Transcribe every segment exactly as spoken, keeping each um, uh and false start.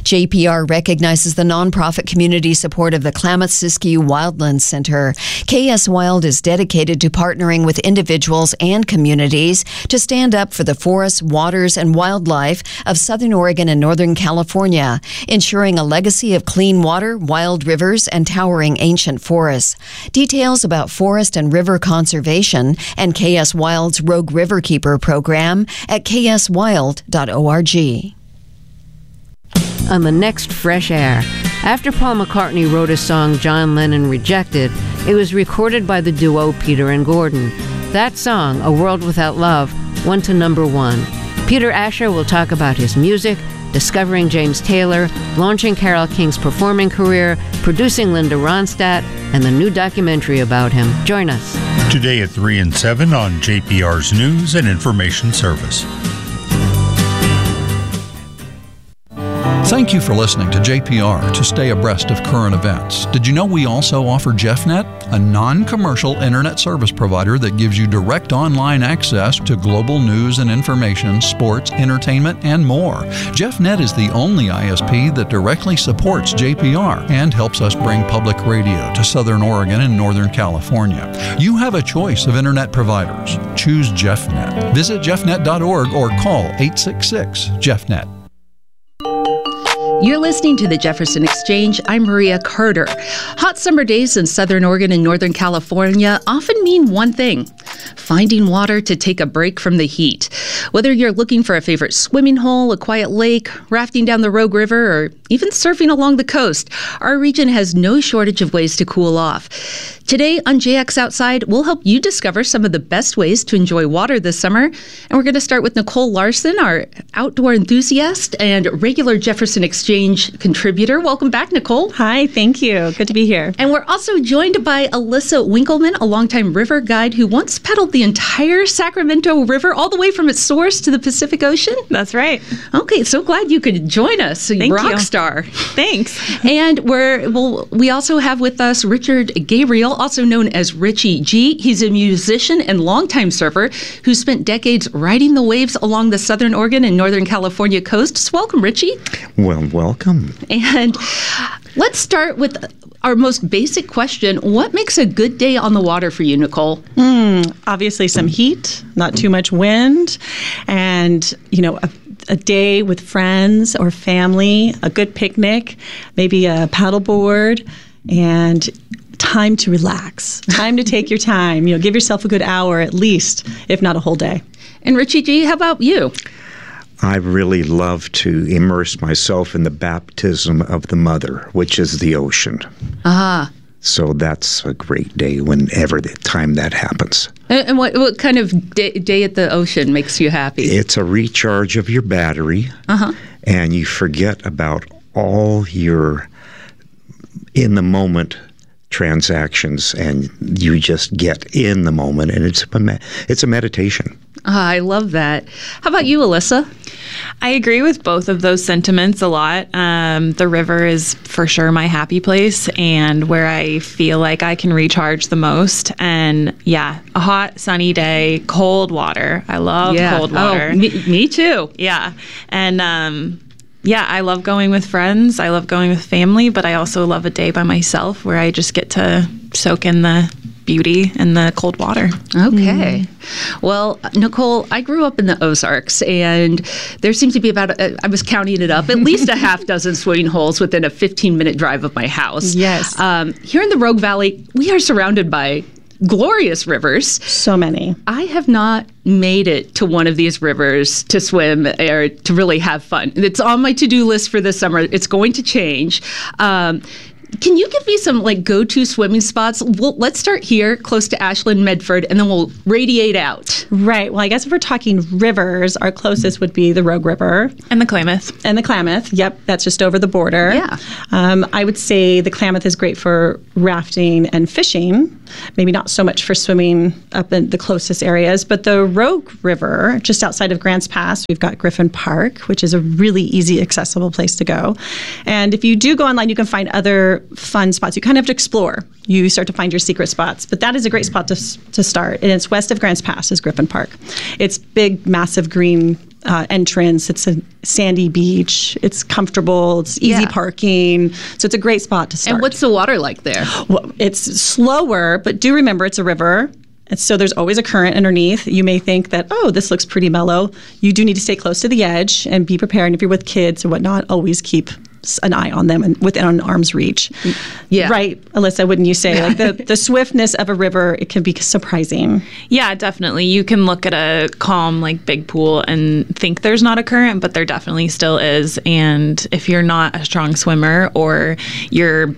J P R recognizes the nonprofit community support of the Klamath-Siskiyou Wildlands Center. K S Wild is dedicated to partnering with individuals and communities to stand up for the forests, waters, and wildlife of Southern Oregon and Northern California, ensuring a legacy of clean water, wild rivers, and towering ancient forests. Details about forest and river conservation and K S Wild's Rogue Riverkeeper program at k s wild dot org. On the next Fresh Air, after Paul McCartney wrote a song John Lennon rejected, it was recorded by the duo Peter and Gordon. That song, A World Without Love, went to number one. Peter Asher will talk about his music, discovering James Taylor, launching Carole King's performing career, producing Linda Ronstadt, and the new documentary about him. Join us. Today at three and seven on J P R's News and Information Service. Thank you for listening to J P R to stay abreast of current events. Did you know we also offer JeffNet, a non-commercial internet service provider that gives you direct online access to global news and information, sports, entertainment, and more. JeffNet is the only I S P that directly supports J P R and helps us bring public radio to Southern Oregon and Northern California. You have a choice of internet providers. Choose JeffNet. Visit jeff net dot org or call eight six six, jeff net. You're listening to the Jefferson Exchange. I'm Maria Carter. Hot summer days in Southern Oregon and Northern California often mean one thing: finding water to take a break from the heat. Whether you're looking for a favorite swimming hole, a quiet lake, rafting down the Rogue River, or even surfing along the coast, our region has no shortage of ways to cool off. Today on J X Outside, we'll help you discover some of the best ways to enjoy water this summer. And we're going to start with Nicole Larson, our outdoor enthusiast and regular Jefferson Exchange contributor. Welcome back, Nicole. Hi, thank you. Good to be here. And we're also joined by Alyssa Winkleman, a longtime river guide who once paddled the entire Sacramento River all the way from its source to the Pacific Ocean. That's right. Okay, so glad you could join us. Thank rock you. star. Thanks. And we're well, we also have with us Richard Gabriel, also known as Richie G. He's a musician and longtime surfer who spent decades riding the waves along the Southern Oregon and Northern California coasts. Welcome, Richie. Well, welcome. And let's start with our most basic question. What makes a good day on the water for you, Nicole? Mm, obviously some heat, not too much wind, and, you know, a, a day with friends or family, a good picnic, maybe a paddleboard, and time to relax, time to take your time. You know, give yourself a good hour at least, if not a whole day. And Richie G, how about you? I really love to immerse myself in the baptism of the mother, which is the ocean. Ah. So that's a great day whenever the time that happens. And what, what kind of day, day at the ocean makes you happy? It's a recharge of your battery, uh-huh. and you forget about all your in-the-moment transactions, and you just get in the moment, and it's a, it's a meditation. Ah, I love that. How about you, Alyssa? I agree with both of those sentiments a lot. Um, the river is for sure my happy place and where I feel like I can recharge the most. And yeah, a hot, sunny day, cold water. I love yeah. cold water. Oh, me, me too. Yeah. And um, yeah, I love going with friends. I love going with family, but I also love a day by myself where I just get to soak in the beauty and the cold water. Okay. Mm. Well, Nicole, I grew up in the Ozarks, and there seems to be about, a, I was counting it up, at least a half dozen swimming holes within a fifteen-minute drive of my house. Yes. Um, here in the Rogue Valley, we are surrounded by glorious rivers. So many. I have not made it to one of these rivers to swim or to really have fun. It's on my to-do list for this summer. It's going to change. Um, Can you give me some like go-to swimming spots? Well, let's start here, close to Ashland, Medford, and then we'll radiate out. Right. Well, I guess if we're talking rivers, our closest would be the Rogue River. And the Klamath. And the Klamath. Yep, that's just over the border. Yeah. Um, I would say the Klamath is great for rafting and fishing. Maybe not so much for swimming up in the closest areas, but the Rogue River, just outside of Grants Pass, we've got Griffin Park, which is a really easy, accessible place to go. And if you do go online, you can find other fun spots. You kind of have to explore. You start to find your secret spots, but that is a great spot to to start. And it's west of Grants Pass is Griffin Park. It's big, massive green uh, entrance. It's a sandy beach. It's comfortable. It's easy Yeah. parking. So it's a great spot to start. And what's the water like there? Well, it's slower, but do remember it's a river. And so there's always a current underneath. You may think that, oh, this looks pretty mellow. You do need to stay close to the edge and be prepared. And if you're with kids or whatnot, always keep an eye on them and within an arm's reach. Yeah. Right, Alyssa, wouldn't you say? Like the, the swiftness of a river, it can be surprising. Yeah, definitely. You can look at a calm, like big pool and think there's not a current, but there definitely still is. And if you're not a strong swimmer or you're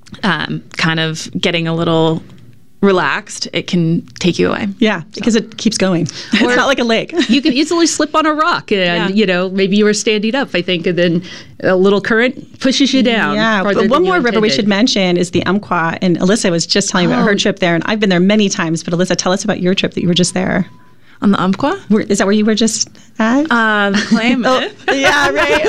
um, kind of getting a little relaxed, it can take you away. Yeah, because it keeps going. It's not like a lake. You can easily slip on a rock and, Yeah. you know, maybe you were standing up, I think, and then a little current pushes you down. Yeah, farther but than one you more river we intended. should mention is the Umpqua. And Alyssa was just telling me about her Oh. trip there. And I've been there many times. But Alyssa, tell us about your trip that you were just there. On the Umpqua? Where, is that where you were just at? Uh, the Klamath. yeah, right.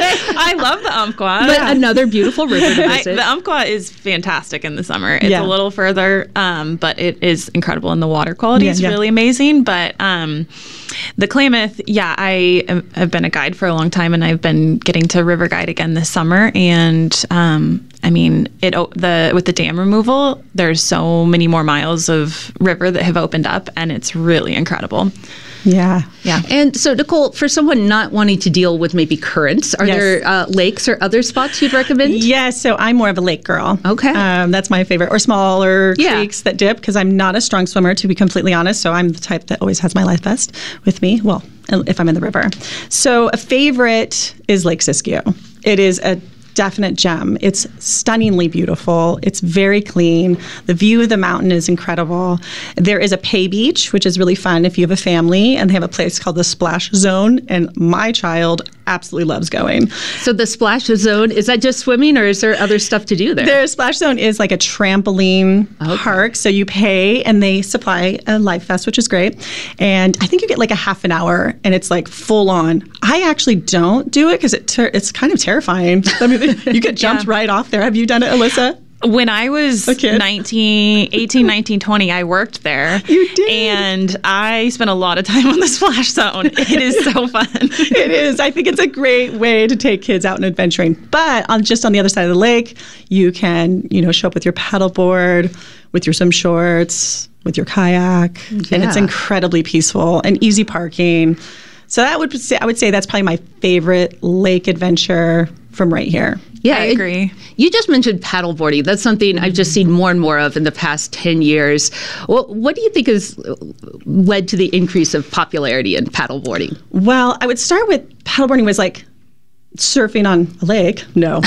I love the Umpqua. But another beautiful river to I, visit. the Umpqua is fantastic in the summer. It's Yeah. a little further, um, but it is incredible, and the water quality Yeah, is yeah. really amazing. But um, the Klamath, yeah, I am, have been a guide for a long time, and I've been getting to river guide again this summer. And um, I mean, it o- the with the dam removal, there's so many more miles of river that have opened up, and it's really incredible. yeah. Yeah. And so, Nicole, for someone not wanting to deal with maybe currents, are Yes. there uh, lakes or other spots you'd recommend? Yes, so I'm more of a lake girl. Okay. Um, that's my favorite. Or smaller Yeah. creeks that dip, because I'm not a strong swimmer, to be completely honest. So I'm the type that always has my life vest with me. Well, if I'm in the river. So a favorite is Lake Siskiyou. It is a definite gem. It's stunningly beautiful. It's very clean. The view of the mountain is incredible. There is a pay beach, which is really fun if you have a family, and they have a place called the Splash Zone, and my child absolutely loves going. So the splash zone, is that just swimming or is there other stuff to do there? Their Splash Zone is like a trampoline park. So you pay and they supply a life vest, which is great. And I think you get like a half an hour and it's like full on. I actually don't do it because it ter- it's kind of terrifying. I mean, you get jumped Yeah. right off there. Have you done it, Alyssa? When I was A kid? nineteen, eighteen, nineteen, twenty, I worked there. You did? And I spent a lot of time on the splash zone. It is so fun. It is. I think it's a great way to take kids out and adventuring. But on just on the other side of the lake, you can, you know, show up with your paddleboard, with your swim shorts, with your kayak, and it's Yeah. incredibly peaceful and easy parking. So that would say, I would say that's probably my favorite lake adventure from right here. Yeah, I it- agree. you just mentioned paddleboarding. That's something I've just seen more and more of in the past ten years. Well, what do you think has led to the increase of popularity in paddleboarding? Well, I would start with paddleboarding was like surfing on a lake. No.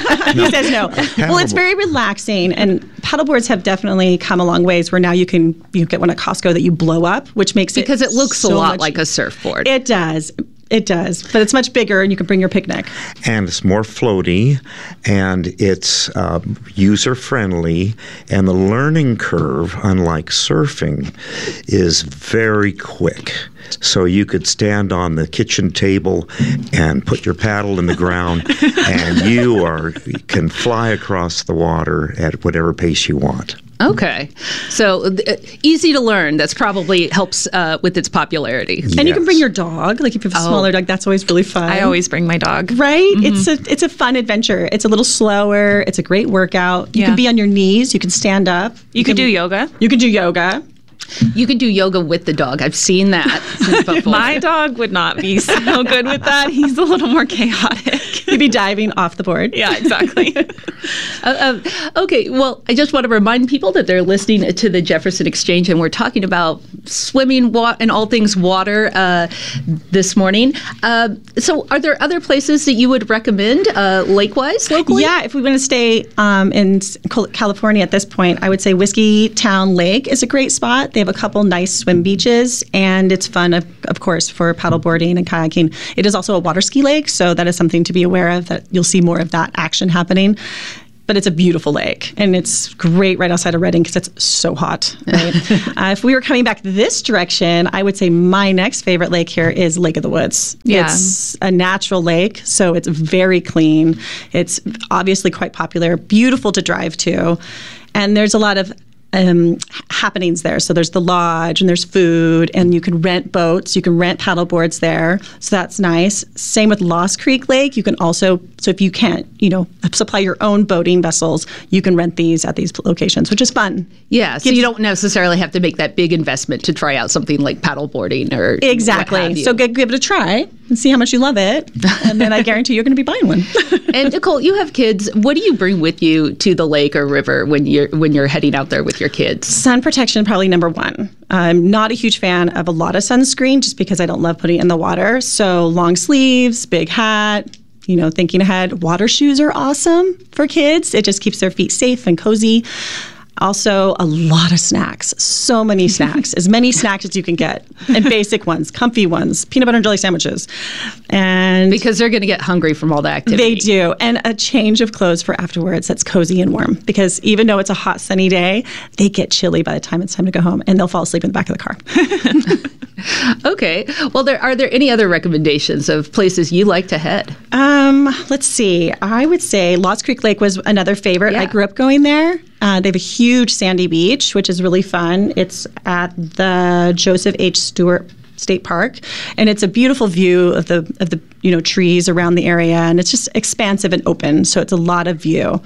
He says no. Well, it's very relaxing, and paddleboards have definitely come a long ways where now you can you get one at Costco that you blow up, which makes Because it it looks a so lot much- like a surfboard. It does. It does. But it's much bigger, and you can bring your picnic. And it's more floaty, and it's uh, user friendly, and the learning curve, unlike surfing, is very quick. So you could stand on the kitchen table and put your paddle in the ground, and you are can fly across the water at whatever pace you want. Okay. So uh, easy to learn. That's probably helps uh, with its popularity. And you can Yes. bring your dog. Like if you have a Oh. smaller dog, that's always really fun. I always bring my dog. Right? It's a it's a fun adventure. It's a little slower. It's a great workout. You Yeah. can be on your knees. You can stand up. You could can do yoga. You can do yoga. You can do yoga with the dog. I've seen that before. My dog would not be so good with that. He's a little more chaotic. You'd be diving off the board. Yeah, exactly. Uh, um, okay, well, I just want to remind people that they're listening to the Jefferson Exchange, and we're talking about swimming wa- and all things water uh, this morning. Uh, so, are there other places that you would recommend, uh, lake-wise, locally? Yeah, if we want to stay um, in Col- California at this point, I would say Whiskey Town Lake is a great spot. They have a couple nice swim beaches, and it's fun, of, of course, for paddleboarding and kayaking. It is also a water ski lake, so that is something to be aware of, that you'll see more of that action happening. But it's a beautiful lake, and it's great right outside of Redding because it's so hot. Right? uh, if we were coming back this direction, I would say my next favorite lake here is Lake of the Woods. Yeah. It's a natural lake, so it's very clean. It's obviously quite popular, beautiful to drive to, and there's a lot of um, happenings there. So there's the lodge and there's food, and you can rent boats, you can rent paddle boards there. So that's nice. Same with Lost Creek Lake. You can also, so if you can't, you know, supply your own boating vessels, you can rent these at these locations, which is fun. Yeah, so you don't necessarily have to make that big investment to try out something like paddle boarding or exactly. what have you. So give, give it a try and see how much you love it, and then I guarantee you're going to be buying one. And Nicole, you have kids. What do you bring with you to the lake or river when you're when you're heading out there with your kids? Sun protection, probably number one. I'm not a huge fan of a lot of sunscreen just because I don't love putting it in the water. So long sleeves, big hat, you know, thinking ahead. Water shoes are awesome for kids. It just keeps their feet safe and cozy. Also, a lot of snacks. So many snacks. As many snacks as you can get. And basic ones, comfy ones, peanut butter and jelly sandwiches. And because they're going to get hungry from all the activity. They do. And a change of clothes for afterwards that's cozy and warm. Because even though it's a hot, sunny day, they get chilly by the time it's time to go home. And they'll fall asleep in the back of the car. Okay. Well, there are there any other recommendations of places you like to head? Um, let's see. I would say Lost Creek Lake was another favorite. Yeah. I grew up going there. Uh, they have a huge sandy beach, which is really fun. It's at the Joseph H. Stewart State Park, and it's a beautiful view of the of the you know trees around the area, and it's just expansive and open, so it's a lot of view.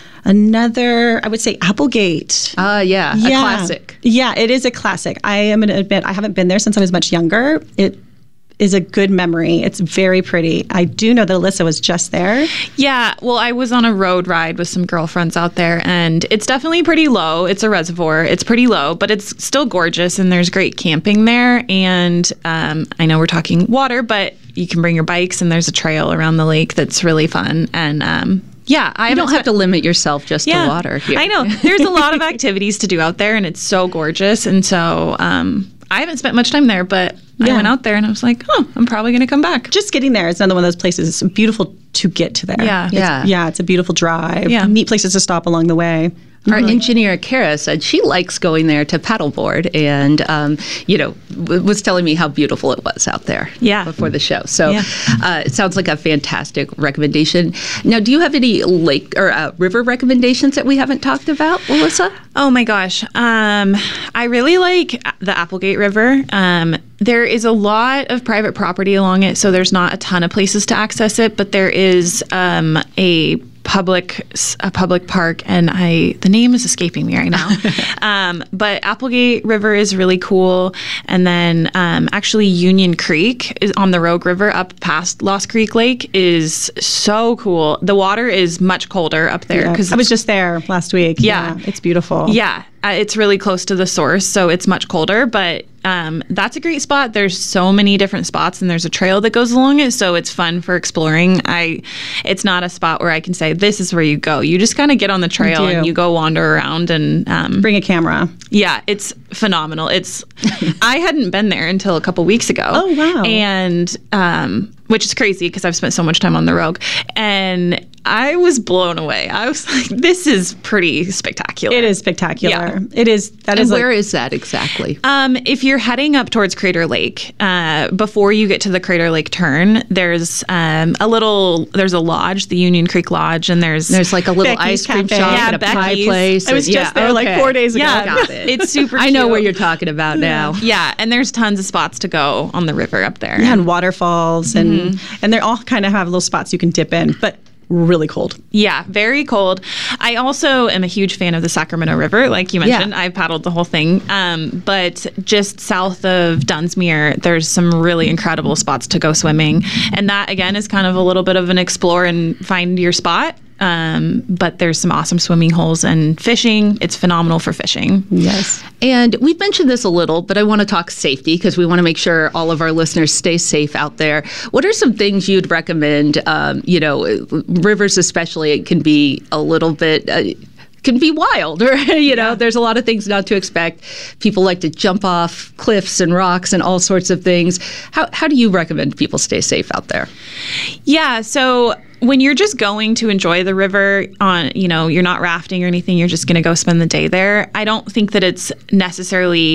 Another, I would say, Applegate. Uh, yeah, yeah, a classic. Yeah, it is a classic. I am going to admit I haven't been there since I was much younger. It is a good memory. It's very pretty. I do know that Alyssa was just there. Yeah, well, I was on a road ride with some girlfriends out there, and it's definitely pretty low. It's a reservoir. It's pretty low, but it's still gorgeous, and there's great camping there. And um, I know we're talking water, but you can bring your bikes, and there's a trail around the lake that's really fun. And um, yeah, I you don't have to limit yourself just yeah, to water here. I know. There's a lot of activities to do out there, and it's so gorgeous. And so um, I haven't spent much time there, but Yeah. I went out there and I was like, oh, I'm probably going to come back. Just getting there is another one of those places. It's beautiful to get to there. Yeah. It's, Yeah. yeah, it's a beautiful drive. Yeah. Neat places to stop along the way. Our engineer, Kara, said she likes going there to paddleboard and, um, you know, w- was telling me how beautiful it was out there Yeah. before the show. So Yeah. uh, it sounds like a fantastic recommendation. Now, do you have any lake or uh, river recommendations that we haven't talked about, Alyssa? Oh my gosh. Um, I really like the Applegate River. Um, there is a lot of private property along it, so there's not a ton of places to access it, but there is um, a public a public park, and I the name is escaping me right now. um, but Applegate River is really cool, and then um, actually Union Creek is on the Rogue River up past Lost Creek Lake is so cool. The water is much colder up there Yeah. because I was just there last week. Yeah. It's beautiful. yeah, uh, it's really close to the source, so it's much colder, but um, that's a great spot. There's so many different spots, and there's a trail that goes along it, so it's fun for exploring. I, it's not a spot where I can say, this is where you go. You just kind of get on the trail You do. and you go wander around, and um, Bring a camera. yeah, it's phenomenal. It's I hadn't been there until a couple weeks ago. Oh, wow. And um, which is crazy because I've spent so much time on the Rogue, and I was blown away. I was like, this is pretty spectacular. It is spectacular. Yeah. It is. That And is. where like, is that exactly? Um, if you're heading up towards Crater Lake, uh, before you get to the Crater Lake turn, there's um, a little, there's a lodge, the Union Creek Lodge, and there's There's like a little Becky's ice cream Cafe. shop Yeah, and a pie Becky's. place. I was and- just yeah, there like okay. four days ago. yeah, Got it. it's super. I know cute. where you're talking about now. Yeah, and there's tons of spots to go on the river up there. Yeah, and waterfalls, and Mm-hmm. and they all kind of have little spots you can dip in, but really cold. Yeah, very cold. I also am a huge fan of the Sacramento River, like you mentioned. Yeah. I've paddled the whole thing. Um, but just south of Dunsmuir, there's some really incredible spots to go swimming. And that, again, is kind of a little bit of an explore and find your spot. Um, but there's some awesome swimming holes and fishing. It's phenomenal for fishing. Yes. And we've mentioned this a little, but I want to talk safety because we want to make sure all of our listeners stay safe out there. What are some things you'd recommend? Um, you know, rivers especially, it can be a little bit... Uh, can be wild, or you know, there's a lot of things not to expect. People like to jump off cliffs and rocks and all sorts of things. How how do you recommend people stay safe out there? Yeah, so when you're just going to enjoy the river on, you know, you're not rafting or anything, you're just going to go spend the day there. I don't think that it's necessarily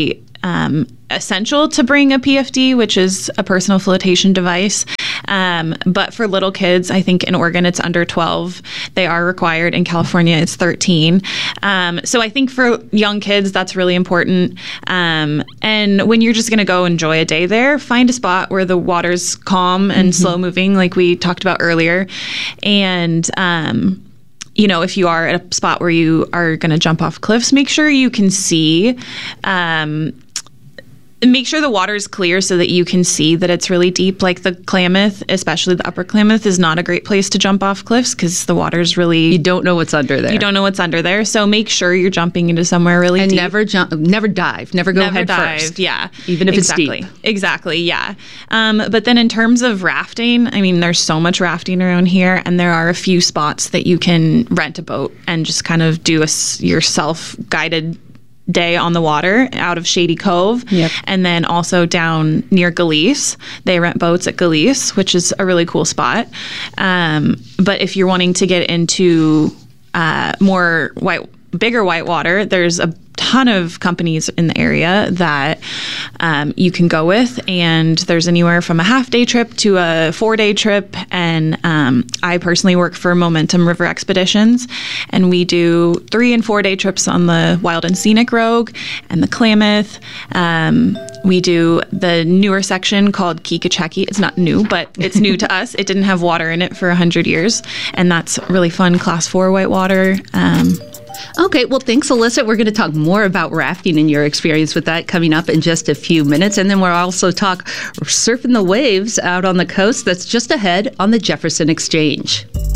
um, essential to bring a P F D, which is a personal flotation device. Um, but for little kids, I think in Oregon it's under twelve. They are required. In California, it's thirteen. Um, so I think for young kids, that's really important. Um, and when you're just going to go enjoy a day there, find a spot where the water's calm and mm-hmm. slow moving, like we talked about earlier. And um, you know, if you are at a spot where you are going to jump off cliffs, make sure you can see. Um, Make sure the water is clear so that you can see that it's really deep. Like the Klamath, especially the Upper Klamath, is not a great place to jump off cliffs because the water's really... You don't know what's under there. You don't know what's under there. So make sure you're jumping into somewhere really and deep. And never jump, never dive. Never go never head dive, first. Yeah. Even if exactly. it's deep. Exactly, yeah. Um, but then in terms of rafting, I mean, there's so much rafting around here, and there are a few spots that you can rent a boat and just kind of do a, your self-guided day on the water out of Shady Cove. Yep. And then also down near Galice. They rent boats at Galice, which is a really cool spot. Um, but if you're wanting to get into uh, more white, bigger whitewater, there's a ton of companies in the area that um, you can go with, and there's anywhere from a half day trip to a four day trip. And um, I personally work for Momentum River Expeditions, and we do three and four day trips on the Wild and Scenic Rogue and the Klamath. Um, we do the newer section called Kikachaki. It's not new, but it's new to us. It didn't have water in it for one hundred years, and that's really fun class four whitewater. Um, Okay, well, thanks, Alyssa. We're going to talk more about rafting and your experience with that coming up in just a few minutes. And then we'll also talk surfing the waves out on the coast that's just ahead on the Jefferson Exchange.